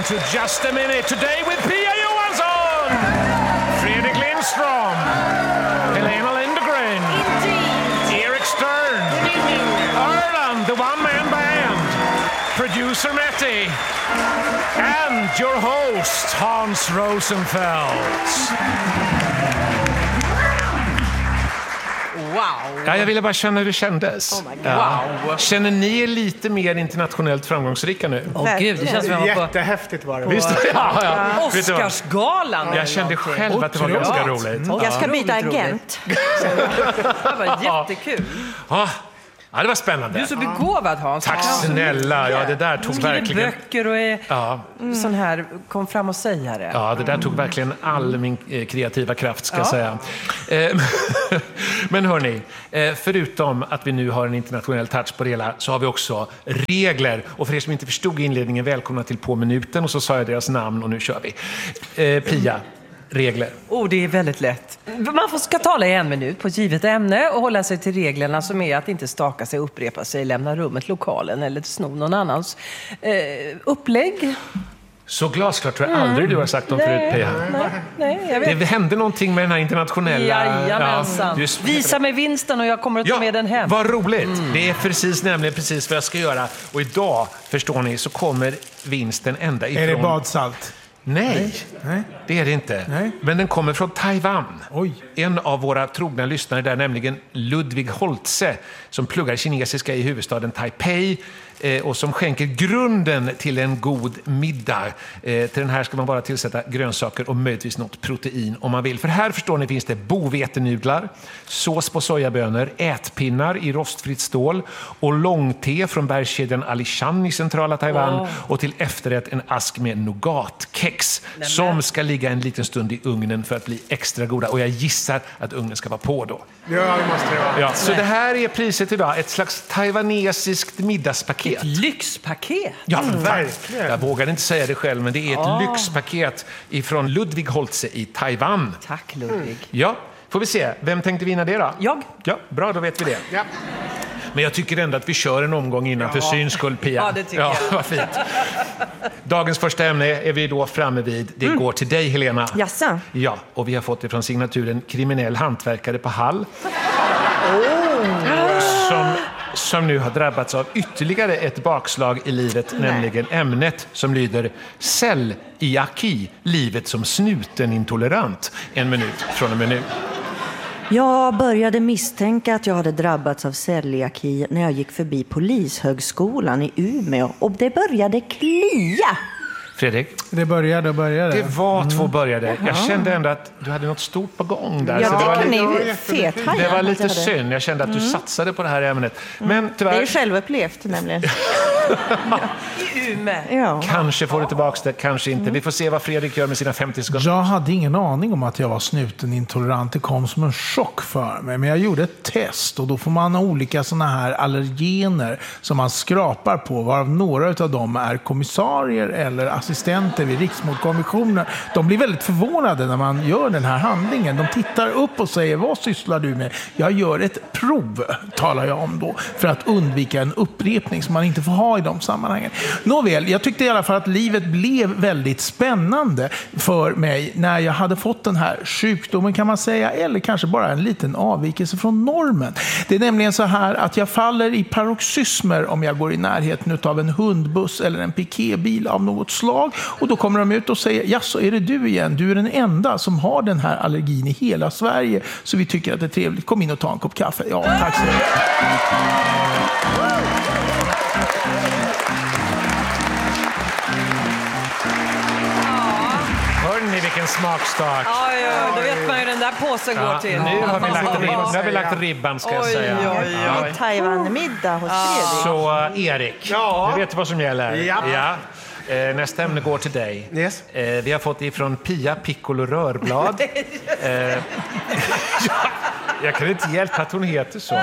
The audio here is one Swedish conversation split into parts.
to Just a Minute today with Pia Johansson, Fredrik Lindström, Helena Lindgren, Eric Stern, Erland, the one-man band, producer Matti, and your host Hans Rosenfeldt. Wow. Ja, jag ville bara känna hur det kändes. Oh my God. Wow. Känner ni er lite mer internationellt framgångsrika nu? Gud, det känns som att jättehäftigt var det. Visst? Ja. Oscarsgalan. Jag kände själv att det var ganska roligt. Jag ska byta agent. Det var jättekul. Ja, det var spännande. Du är så begåvad, Hans. Tack snälla. Ja, det där tog verkligen... Skriver böcker och är sån här, kom fram och säga det. Ja, det där tog verkligen all min kreativa kraft, ska jag säga. Men hörni, förutom att vi nu har en internationell touch på det hela, så har vi också regler. Och för er som inte förstod inledningen, välkomna till På minuten. Och så sa jag deras namn och nu kör vi. Pia. Regler. Det är väldigt lätt. Man ska tala i 1 minut på ett givet ämne och hålla sig till reglerna som är att inte staka sig, upprepa sig, lämna rummet, lokalen eller sno någon annans upplägg. Så glasklart tror jag aldrig du har sagt om förut, Pia. Nej, jag vet. Det hände någonting med den här internationella... Jajamensan. Visa mig vinsten och jag kommer att ta med den hem. Vad roligt. Det är nämligen precis vad jag ska göra. Och idag, förstår ni, så kommer vinsten ända ifrån... Är det badsalt? Nej, det är det inte. Nej. Men den kommer från Taiwan. Oj. En av våra trogna lyssnare där, nämligen Ludvig Holtze, som pluggar kinesiska i huvudstaden Taipei och som skänker grunden till en god middag. Till den här ska man bara tillsätta grönsaker och möjligtvis något protein om man vill. För här, förstår ni, finns det bovetenudlar, sås på sojabönor, ätpinnar i rostfritt stål och långte från bergskedjan Alishan i centrala Taiwan och till efterrätt en ask med nougatkex som ska ligga en liten stund i ugnen för att bli extra goda. Och jag gissar att ugnen ska vara på då. Ja, det måste det vara. Ja, så det här är priset idag. Ett slags taiwanesiskt middagspaket. Ett lyxpaket. Ja, verkligen. Jag vågade inte säga det själv, men det är ett lyxpaket ifrån Ludvig Holtze i Taiwan. Tack, Ludvig. Ja, får vi se. Vem tänkte vinna det då? Jag. Ja, bra, då vet vi det. Ja. Men jag tycker ändå att vi kör en omgång innan för syns skull, Pia. Ja, det tycker jag. Vad fint. Dagens första ämne är vi då framme vid. Det går till dig, Helena. Jaså? Ja, och vi har fått det från signaturen kriminell hantverkare på Hall. Som nu har drabbats av ytterligare ett bakslag i livet, nämligen ämnet som lyder celiaki, livet som snutenintolerant. 1 minut från och med nu. Jag började misstänka att jag hade drabbats av celiaki när jag gick förbi Polishögskolan i Umeå och det började klia. Fredrik? Det började. Det var 2 började. Jag kände ändå att du hade något stort på gång där. Jag så det var tycker lite, ni är fethajar. det var lite synd. Jag kände att du satsade på det här ämnet. Men tyvärr... Det är självupplevt nämligen. I Umeå. Ja. Kanske får du tillbaka det, kanske inte. Vi får se vad Fredrik gör med sina 50 sekunder. Jag hade ingen aning om att jag var snutenintolerant. Det kom som en chock för mig. Men jag gjorde ett test och då får man olika såna här allergener som man skrapar på. Varav några av dem är kommissarier eller assistenter vid Riksmordkommissionen. De blir väldigt förvånade när man gör den här handlingen. De tittar upp och säger, vad sysslar du med? Jag gör ett prov, talar jag om då. För att undvika en upprepning som man inte får ha i de sammanhangen. Nåväl, jag tyckte i alla fall att livet blev väldigt spännande för mig när jag hade fått den här sjukdomen, kan man säga, eller kanske bara en liten avvikelse från normen. Det är nämligen så här att jag faller i paroxysmer om jag går i närheten av en hundbuss eller en piketbil av något slag, och då kommer de ut och säger, ja, så är det du igen, du är den enda som har den här allergin i hela Sverige, så vi tycker att det är trevligt, kom in och ta en kopp kaffe. Ja, tack så mycket. Hörrni, vilken smakstart. Ja, då vet man ju den där påsen går till. Nu har vi lagt ribban, ska jag säga. Oj. Taiwan-middag hos Fredrik. Så Erik, du vet vad som gäller. Ja. Nästa ämne går till dig. Yes. Vi har fått ifrån Pia Piccolo Rörblad. Jag kan inte hjälpa att hon heter så.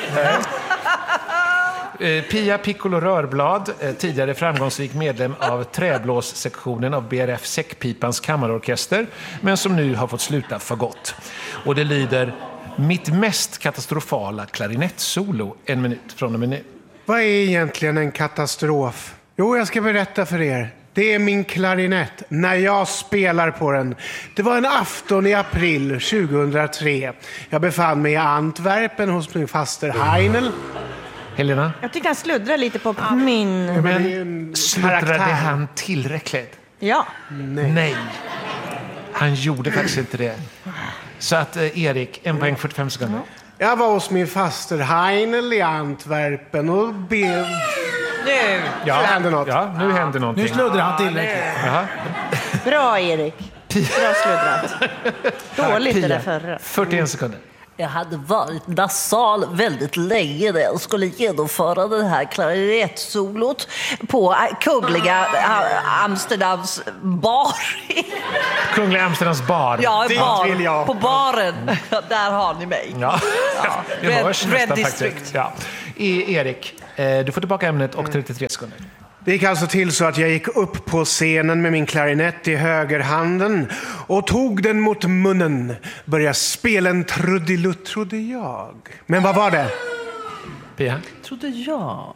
Pia Piccolo Rörblad, tidigare framgångsrik medlem av träblåssektionen av BRF Säckpipans kammarorkester, men som nu har fått sluta för gott. Och det lyder: mitt mest katastrofala klarinettsolo. 1 minut från och med nu. Vad är egentligen en katastrof? Jo, jag ska berätta för er. Det är min klarinett när jag spelar på den. Det var en afton i april 2003. Jag befann mig i Antwerpen hos min faster Heinel. Helena? Jag tycker han sluddrar lite på min... Men sluttrade han tillräckligt? Ja. Nej. Han gjorde faktiskt inte det. Så att Erik, 1 poäng 45 sekunder. Jag var hos min faster Heinel i Antwerpen och Nu! Ja, händer något. Ja, nu händer någonting. Nu sluddrar han tillräckligt. Jaha. Bra, Erik. Bra sluddrat. Dåligt det där förra. 41 sekunder. Jag hade varit nasal väldigt länge när jag skulle genomföra det här klarinettsolot på Kungliga Amsterdams bar. Kungliga Amsterdams bar. Ja, Dit bar. vill jag. På baren. Där har ni mig. Ja. Det hörs Red nästan District. faktiskt. Ja. Erik, du får tillbaka ämnet och 33 sekunder. Det gick alltså till så att jag gick upp på scenen med min klarinett i högerhanden och tog den mot munnen. Började spela en trudelutt, trodde jag. Men vad var det? Pia? Trodde jag.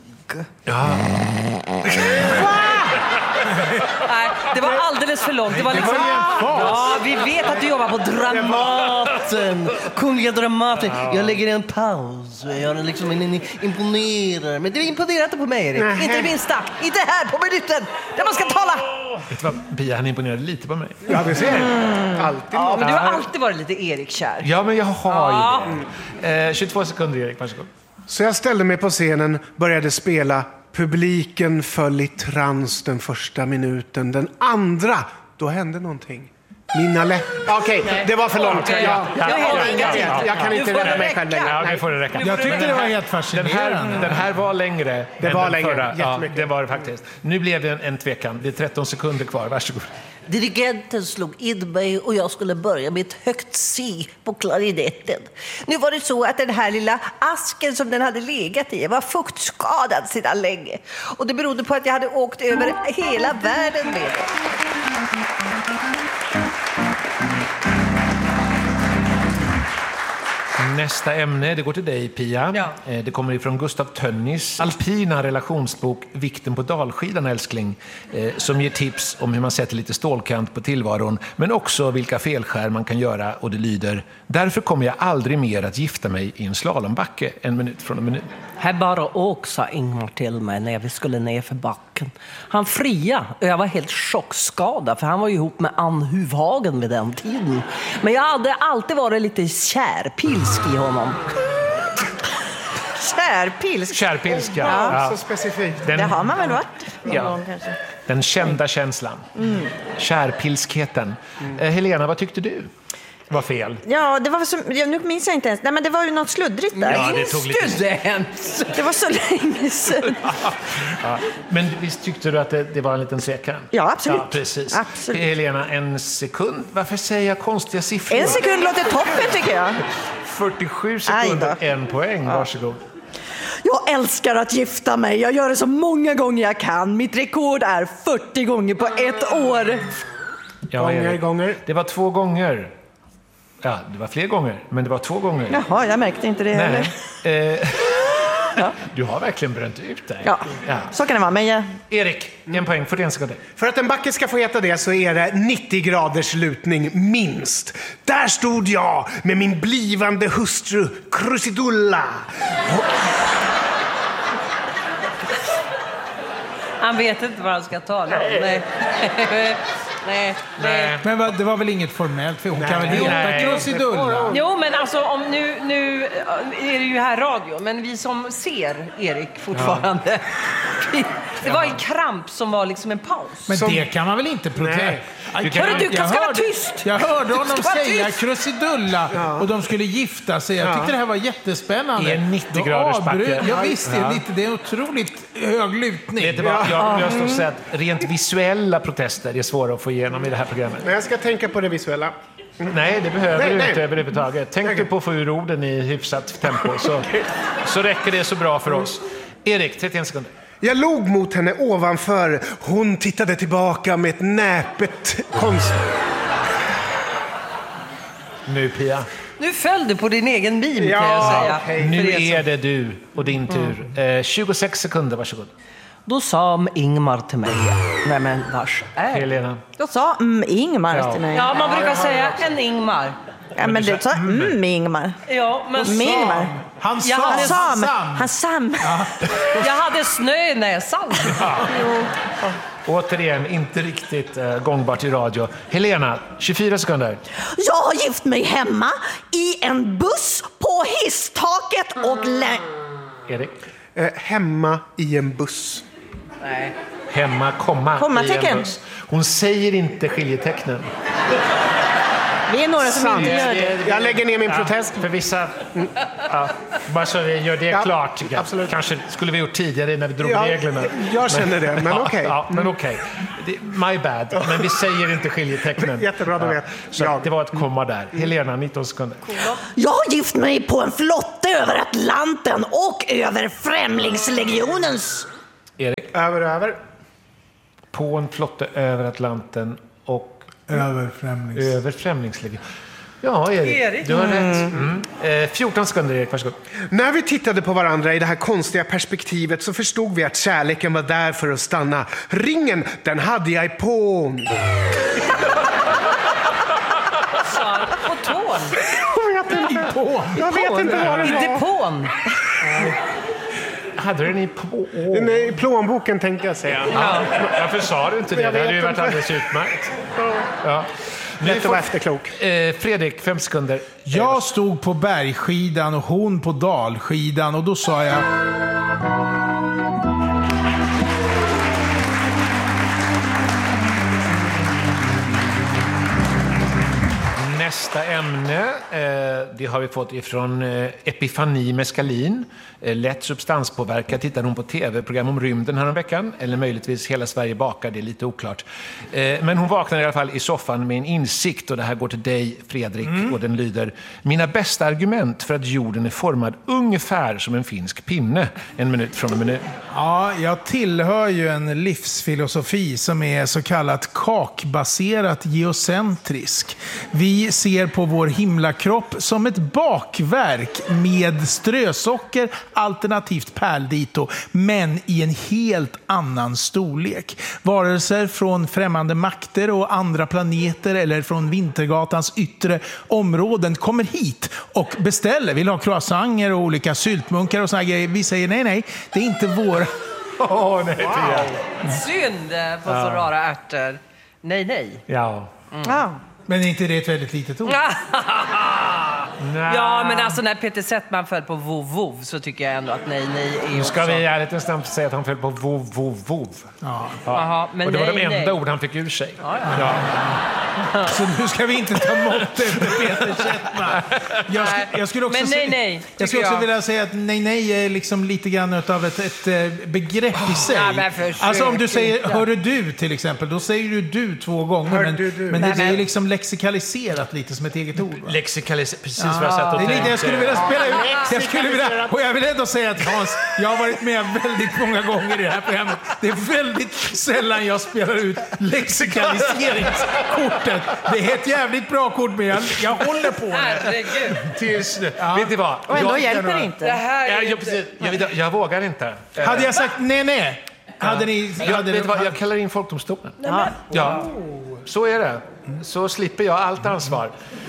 Nej, det var alldeles för långt. Det var liksom... Ja, vi vet att du jobbar på Dramaten. Kungliga Dramaten. Jag lägger en paus. Jag gör liksom en imponerar. Men det imponerar inte på mig, Erik. Nej. Inte det minsta. Inte här på minuten. Där man ska tala. Vet du vad? Pia, han imponerade lite på mig. Ja, det ser alltid. Ja, men du har alltid varit lite Erik-kär. Ja, men jag har ju det. 22 sekunder, Erik. Varsågod. Så jag ställde mig på scenen, började spela. Publiken föll i trans den första minuten. Den andra, då hände någonting. Mina Okej, det var för långt. Jag kan inte rädda mig själv längre. Ja, det får det räcka. Jag tyckte det var helt Den fascinerande. här var längre. Det än var den längre, förra. Ja, jättemycket. det var det faktiskt. Nu blev det en tvekan. Det är 13 sekunder kvar. Varsågod. Dirigenten slog in mig och jag skulle börja med ett högt C på klarinetten. Nu var det så att den här lilla asken som den hade legat i var fuktskadad sedan länge. Och det berodde på att jag hade åkt över hela världen med den. Nästa ämne, det går till dig, Pia. Ja. Det kommer ifrån Gustav Tönnis alpina relationsbok Vikten på dalskidan, älskling, som ger tips om hur man sätter lite stålkant på tillvaron, men också vilka felskär man kan göra, och det lyder: därför kommer jag aldrig mer att gifta mig i en slalombacke. 1 minut från en minut. Här bara åk, sa Ingmar till mig när vi skulle ner för backen. Han fria och jag var helt chockskadad, för han var ju ihop med Ann Huvhagen vid den tiden. Men jag hade alltid varit lite kärpilsk i honom. Kärpilsk. Kärpilsk, ja. Så specifikt. Den, Det har man väl varit någon Ja. gång kanske. den kända känslan. Kärpilskheten. Helena, vad tyckte du var fel? Ja, det var så, nu minns jag inte ens. Nej, men det var ju något sluddrigt där. Ja, det tog lite... Student! Det var så länge sedan. Ja. Men visst tyckte du att det var en liten tvekan? Ja, absolut. Ja, precis. Absolut. Helena, 1 sekund. Varför säger jag konstiga siffror? 1 sekund låter toppen, tycker jag. 47 Aj sekunder, då. 1 poäng. Varsågod. Jag älskar att gifta mig. Jag gör det så många gånger jag kan. Mitt rekord är 40 gånger på 1 år. Ja, Erik. Gånger. Det var 2 gånger. Ja, det var fler gånger, men det var 2 gånger. Jaha, jag märkte inte det heller. Nej. Du har verkligen bränt ut dig. Ja, så kan det vara. Men jag... Erik, 1 poäng, 41 sekunder. För att en backe ska få heta det så är det 90 graders lutning minst. Där stod jag med min blivande hustru Crucidulla. Han vet inte vad han ska tala om. Nej. Men det var väl inget formellt, för hon kan väl heta Nej. Krusidulla? Jo, men alltså om nu är det ju här radio, men vi som ser Erik fortfarande. Det var en kramp som var liksom en paus. Men det kan man väl inte protestera? Du kan- Hörru, du Jag ska vara hörde- tyst! Jag hörde honom Du ska vara säga tyst! Krusidulla och de skulle gifta sig. Jag tyckte det här var jättespännande. I en 90 Då graders avbröt- backe. Ja, visst, det är en otroligt hög lutning. Vet du vad? Jag står och säger att rent visuella protester är svåra att få igenom i det här programmet. Men jag ska tänka på det visuella. Nej, det behöver du Nej. inte överhuvudtaget. Tänk du på att få ur orden i hyfsat tempo, så räcker det så bra för oss. Erik, 31 sekunder. Jag log mot henne ovanför. Hon tittade tillbaka med ett näpet konst. Nu, Pia. Nu föll du på din egen mim, kan jag Ja, säga. okej. För Nu er som- är det du och din tur. 26 sekunder, varsågod. Då sa Ingmar till mig, nej men vars är Helena. Jag sa Ingmar till mig. Ja, man brukar säga en Ingmar. Ja, men du sa Ingmar. Ja, men Ingmar. Han Jag sa hade Han Sam. jag hade snö i näsan. Återigen, inte riktigt gångbart i radio. Helena, 24 sekunder. Jag har gift mig hemma i en buss på hisstaket och Erik. Hemma i en buss. Nej. Hemma, komma i Kommatecken. en buss. Hon säger inte skiljetecknen. Vi är några som inte gör det. Jag lägger ner min protest. För vissa... Ja, bara så vi gör det klart. Tycker jag. absolut. Kanske skulle vi gjort tidigare när vi drog Ja, reglerna. jag känner det, men okej. Ja, men okej. My bad. Men vi säger inte skiljetecknen. Jättebra, då vet Så jag. det var ett komma där. Helena, 19 sekunder. Jag har gift mig på en flotte över Atlanten och över Främlingslegionens. Erik. Över. På en flotte över Atlanten och över Främlingslegionen. Ja, Erik. Du har rätt. 14 sekunder, Erik. Varsågod. När vi tittade på varandra i det här konstiga perspektivet så förstod vi att kärleken var där för att stanna. Ringen, den hade jag i pån. På tån. Jag vet inte vad det I var. depån. Hade du den i på? Nej, i plånboken tänkte jag säga. Ja. Varför sa du inte det? Det hade ju varit alldeles utmärkt. Ja. Lätt att vara efterklok. Fredrik, 5 sekunder. Jag stod på bergskidan och hon på dalskidan och då sa jag... Nästa ämne, det har vi fått ifrån Epifani Meskalin. Lätt substanspåverkad tittade hon på tv-program om rymden här om veckan. Eller möjligtvis Hela Sverige bakar, det är lite oklart. Men hon vaknade i alla fall i soffan med en insikt. Och det här går till dig, Fredrik. Och den lyder: mina bästa argument för att jorden är formad ungefär som en finsk pinne. 1 minut från och med nu. Ja, jag tillhör ju en livsfilosofi som är så kallat kakbaserat geocentrisk. Vi ser på vår himlakropp som ett bakverk med strösocker, alternativt pärldito, men i en helt annan storlek. Varelser från främmande makter och andra planeter eller från Vintergatans yttre områden kommer hit och beställer. Vill ha croissanter och olika syltmunkar och såna grejer. Vi säger nej, det är inte vår... Nej, Synd på så rara ärtor. Nej. Ja. Men är inte det ett väldigt litet ord? Ja, men alltså när Peter Settman föll på vov så tycker jag ändå att nej är Nu ska också... vi ärligt snabbt säga att han föll på vov. Jaha, men Och det var de nej. enda ord han fick ur sig. Ja. Så nu ska vi inte ta mått efter Peter Settman. Jag skulle också Men nej, jag skulle också vilja säga att nej är liksom lite grann av ett begrepp i sig. Ja, men försök Alltså om du säger inte. hörru du till exempel, då säger du 2 gånger. Men det är liksom lexikaliserat lite som ett eget ord. Va? Precis vad jag satt och Det är lite, tänkte. jag skulle vilja spela ut. Och jag vill ändå säga att Hans, jag har varit med väldigt många gånger i det här programmet. Det är väldigt sällan jag spelar ut lexikaliseringskortet. Det är ett jävligt bra kort, men jag håller på det. Herregud. Tills nu. Vet ni vad? Och ändå Jag- hjälper det inte. Det här är Ja, precis. Jag vågar inte. Hade jag sagt nej. Hade ni... Vet du vad? Jag kallar in folkdomstolen. Ja, så är det. Så slipper jag allt ansvar.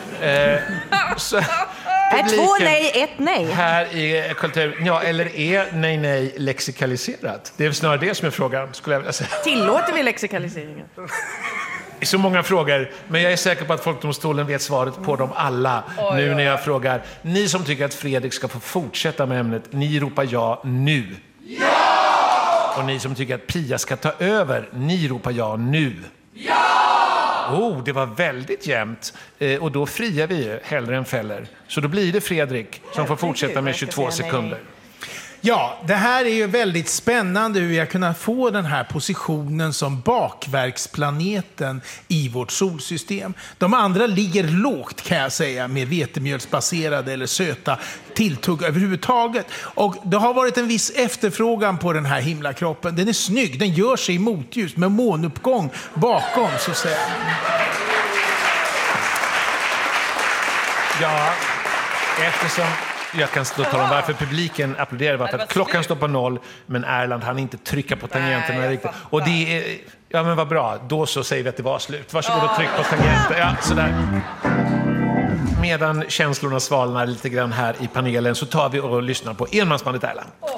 Så, 2 publiken nej, 1 nej. här i kultur... Ja, eller är nej lexikaliserat? Det är snarare det som är frågan, skulle jag vilja säga. Tillåter vi lexikaliseringen? Så många frågor, men jag är säker på att folkdomstolen vet svaret på dem alla. Nu när jag frågar. Ni som tycker att Fredrik ska få fortsätta med ämnet, ni ropar ja nu. Ja! Och ni som tycker att Pia ska ta över, ni ropar ja nu. Ja! Det var väldigt jämnt. Och då friar vi ju hellre än fäller. Så då blir det Fredrik som får fortsätta med 22 sekunder. Ja, det här är ju väldigt spännande hur jag kunnat få den här positionen som bakverksplaneten i vårt solsystem. De andra ligger lågt kan jag säga med vetemjölsbaserade eller söta tilltugg överhuvudtaget. Och det har varit en viss efterfrågan på den här himlakroppen. Den är snygg, den gör sig i motljus med månuppgång bakom så att säga. Ja, eftersom jag kan då tala om varför publiken applåderade. Var för att klockan står på 0, men Erland hann inte trycka på tangenterna riktigt. Och det är, ja men vad bra, då så säger vi att det var slut. Varsågod och tryck på tangenter. Ja, sådär. Medan känslorna svalnar lite grann här i panelen så tar vi och lyssnar på enmansbandet Erland.